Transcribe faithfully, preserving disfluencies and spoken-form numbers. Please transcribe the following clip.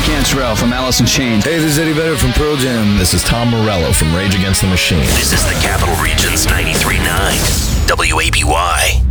Eddie Cantrell from Alice in Chains. Hey, this is Eddie Vedder from Pearl Jam. This is Tom Morello from Rage Against the Machine. This is the Capital Region's ninety-three point nine W A B Y.